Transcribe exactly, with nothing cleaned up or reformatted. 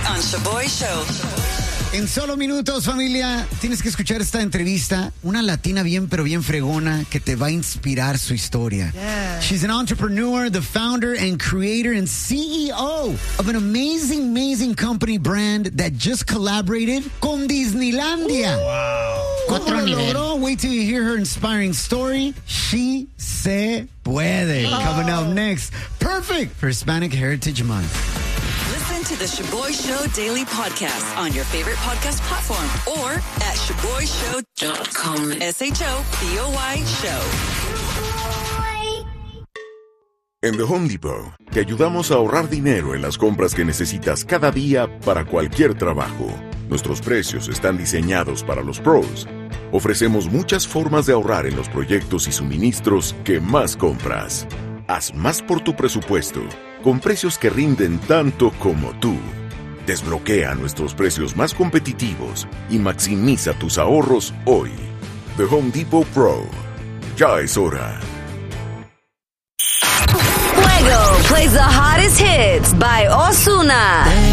on Shaboy Show. En solo minutos, familia, tienes que escuchar esta entrevista. Una latina bien, pero bien fregona que te va a inspirar su historia. Yeah. She's an entrepreneur, the founder and creator and C E O of an amazing, amazing company brand that just collaborated con Disneylandia. Wow. ¿Cómo Otro lo nivel. logró? Wait till you hear her inspiring story. She se puede. Oh. Coming up next. Perfect for Hispanic Heritage Month. Listen to the Shaboy Show Daily Podcast on your favorite podcast platform or at shaboy show dot com. S H O B O Y Show. En The Home Depot, te ayudamos a ahorrar dinero en las compras que necesitas cada día para cualquier trabajo. Nuestros precios están diseñados para los pros. Ofrecemos muchas formas de ahorrar en los proyectos y suministros que más compras. Haz más por tu presupuesto, con precios que rinden tanto como tú. Desbloquea nuestros precios más competitivos y maximiza tus ahorros hoy. The Home Depot Pro. Ya es hora. Fuego plays the hottest hits by Ozuna.